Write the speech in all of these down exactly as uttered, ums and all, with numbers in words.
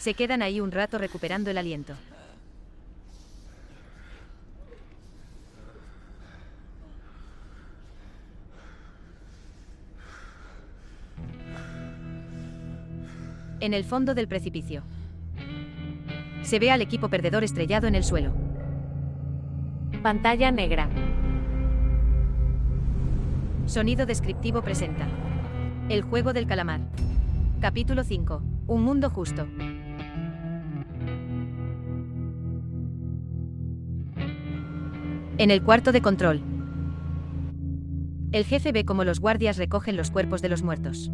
Se quedan ahí un rato recuperando el aliento. En el fondo del precipicio. Se ve al equipo perdedor estrellado en el suelo. Pantalla negra. Sonido descriptivo presenta El juego del calamar. Capítulo cinco. Un mundo justo. En el cuarto de control. El jefe ve cómo los guardias recogen los cuerpos de los muertos.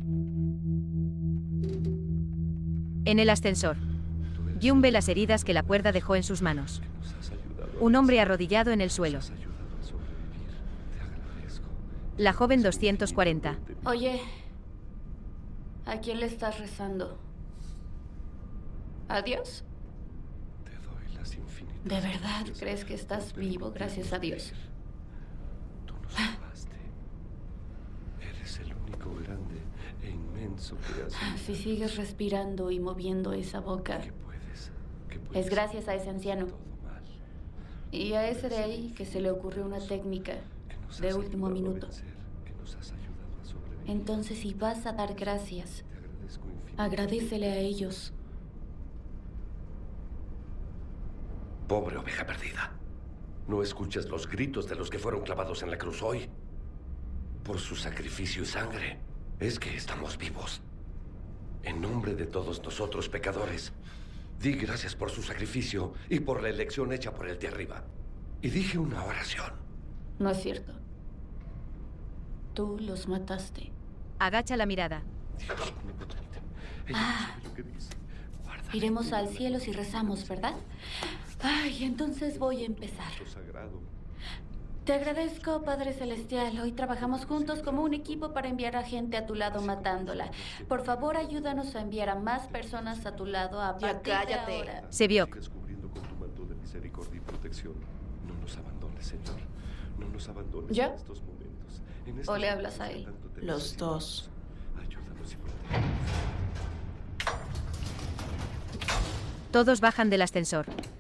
En el ascensor. June ve las heridas que la cuerda dejó en sus manos. Un hombre arrodillado en el suelo. La joven doscientos cuarenta. Oye, ¿a quién le estás rezando? ¿A Dios? ¿De verdad crees que estás vivo gracias a Dios? Tú nos salvaste. Eres el único grande e inmenso que has... Si sigues respirando y moviendo esa boca, ¿Qué puedes? ¿Qué puedes? es gracias a ese anciano. Todo mal. Y a ese de ahí que se le ocurrió una técnica Que nos de has último ayudado a minuto. vencer, que nos has ayudado a sobrevivir. Entonces, si vas a dar gracias, Te agradezco infinitamente. agradécele a ellos. Pobre oveja perdida. ¿No escuchas los gritos de los que fueron clavados en la cruz hoy? Por su sacrificio y sangre, es que estamos vivos. En nombre de todos nosotros, pecadores, di gracias por su sacrificio y por la elección hecha por el de arriba. Y dije una oración. No es cierto. Tú los mataste. Agacha la mirada. Dios omnipotente. Ella Ah. sabe lo que dice. Guárdale Iremos al tu cielo si rezamos, ¿verdad? Ay, entonces voy a empezar. manto sagrado. Te agradezco, Padre Celestial. Hoy trabajamos juntos como un equipo para enviar a gente a tu lado matándola. Por favor, ayúdanos a enviar a más personas a tu lado a Ya partir cállate. de ahora. Sebiok. Sigas cubriendo con tu manto de misericordia y protección. No nos abandones, Señor. No nos abandones ¿Yo? en estos momentos. En estos ¿O le momentos hablas a que él? tanto te Los necesitamos. dos. Ayúdanos y protégenos. Todos bajan del ascensor.